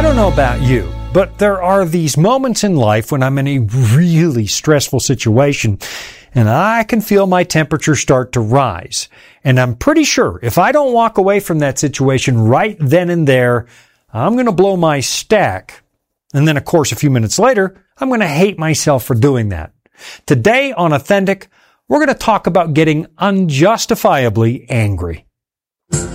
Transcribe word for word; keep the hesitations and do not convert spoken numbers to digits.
I don't know about you, but there are these moments in life when I'm in a really stressful situation and I can feel my temperature start to rise. And I'm pretty sure if I don't walk away from that situation right then and there, I'm going to blow my stack. And then, of course, a few minutes later, I'm going to hate myself for doing that. Today on Authentic, we're going to talk about getting unjustifiably angry.